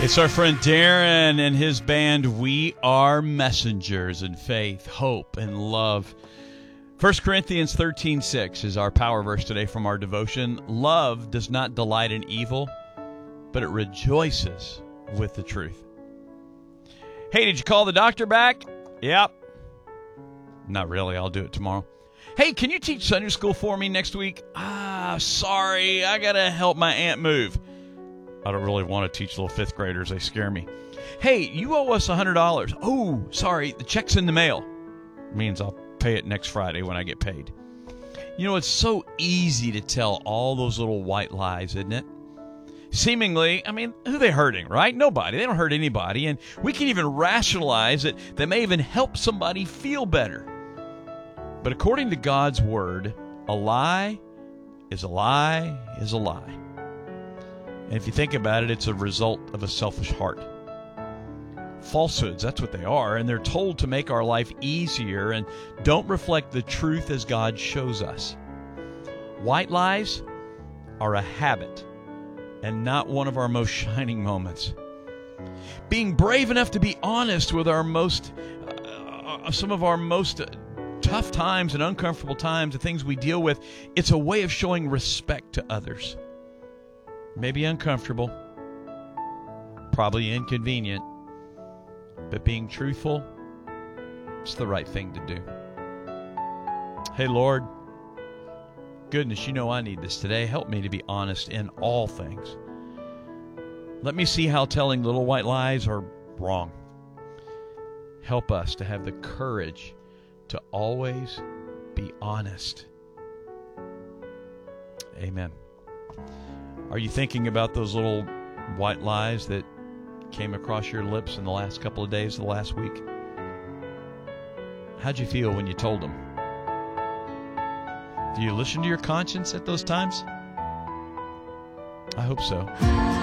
It's our friend Darren and his band, We Are Messengers in Faith, Hope, and Love. 1 Corinthians 13:6 is our power verse today from our devotion. Love does not delight in evil, but it rejoices with the truth. Hey, did you call the doctor back? Yep. Not really. I'll do it tomorrow. Hey, can you teach Sunday school for me next week? Sorry. I got to help my aunt move. I don't really want to teach little fifth graders. They scare me. Hey, you owe us $100. Oh, sorry. The check's in the mail. Means I'll pay it next Friday when I get paid. You know, it's so easy to tell all those little white lies, isn't it? Seemingly, who are they hurting, right? Nobody. They don't hurt anybody. And we can even rationalize it. They may even help somebody feel better. But according to God's word, a lie is a lie is a lie. And if you think about it, it's a result of a selfish heart. Falsehoods, that's what they are, and they're told to make our life easier and don't reflect the truth as God shows us. White lies are a habit and not one of our most shining moments. Being brave enough to be honest with some of our most tough times and uncomfortable times, the things we deal with, it's a way of showing respect to others. Maybe uncomfortable, probably inconvenient, but being truthful, it's the right thing to do. Hey, Lord, goodness, you know I need this today. Help me to be honest in all things. Let me see how telling little white lies are wrong. Help us to have the courage to always be honest. Amen. Are you thinking about those little white lies that came across your lips in the last couple of days of the last week? How'd you feel when you told them? Do you listen to your conscience at those times? I hope so.